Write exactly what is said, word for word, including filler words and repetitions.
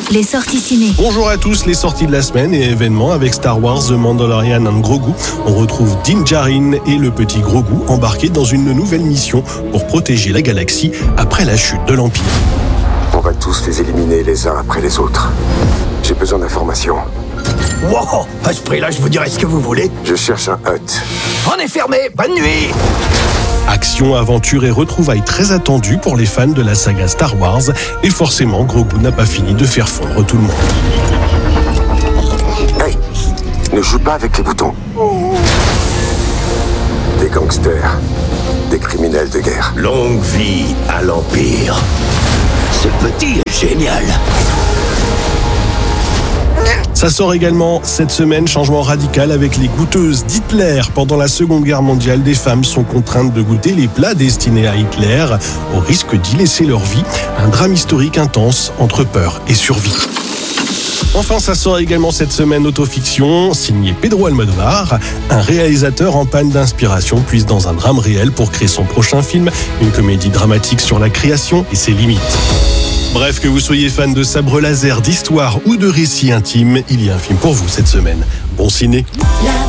les sorties ciné. Bonjour à tous, les sorties de la semaine et événements avec Star Wars The Mandalorian and Grogu. On retrouve Din Djarin et le petit Grogu embarqués dans une nouvelle mission pour protéger la galaxie après la chute de l'Empire. On va tous les éliminer les uns après les autres. J'ai besoin d'informations. Wow, à ce prix-là, je vous dirai ce que vous voulez. Je cherche un hut. On est fermé, bonne nuit. Action, aventure et retrouvailles très attendues pour les fans de la saga Star Wars. Et forcément, Grogu n'a pas fini de faire fondre tout le monde. Hey, ne joue pas avec les boutons. Des gangsters, des criminels de guerre. Longue vie à l'Empire. Ce petit est génial. Ça sort également cette semaine, changement radical avec les goûteuses d'Hitler. Pendant la Seconde Guerre mondiale, des femmes sont contraintes de goûter les plats destinés à Hitler, au risque d'y laisser leur vie. Un drame historique intense entre peur et survie. Enfin, ça sort également cette semaine, autofiction, signé Pedro Almodóvar. Un réalisateur en panne d'inspiration puise dans un drame réel pour créer son prochain film, une comédie dramatique sur la création et ses limites. Bref, que vous soyez fan de sabre laser, d'histoire ou de récits intimes, il y a un film pour vous cette semaine. Bon ciné. La